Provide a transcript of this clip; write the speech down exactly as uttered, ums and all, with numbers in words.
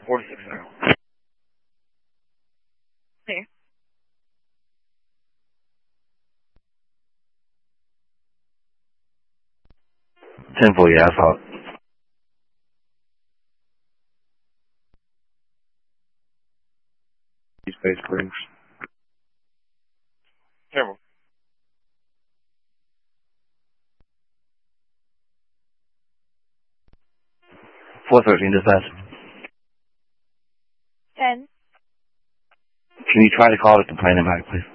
forty-six zero. Clear. ten four, yeah, I saw it. Space Springs. Terrible. four thirteen, dispatch. ten. Can you try to call to complain about it, please?